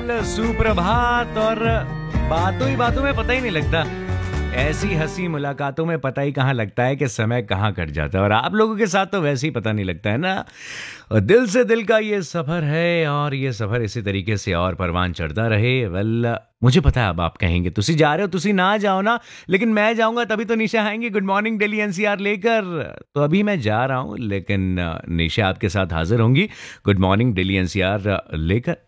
अकाल, सुप्रभात। और बातों ही बातों में पता ही नहीं लगता, ऐसी हंसी मुलाकातों में पता ही कहाँ लगता है कि समय कहाँ कट जाता है। और आप लोगों के साथ तो वैसे ही पता नहीं लगता है ना। और दिल से दिल का ये सफर है, और ये सफर इसी तरीके से और परवान चढ़ता रहे। वेल, मुझे पता है अब आप कहेंगे तुसी जा रहे हो, तुसी ना जाओ ना, लेकिन मैं जाऊंगा तभी तो निशा आएंगी गुड मॉर्निंग दिल्ली एनसीआर लेकर। तो अभी मैं जा रहा हूं, लेकिन निशा आपके साथ हाजिर होंगी गुड मॉर्निंग दिल्ली एनसीआर लेकर।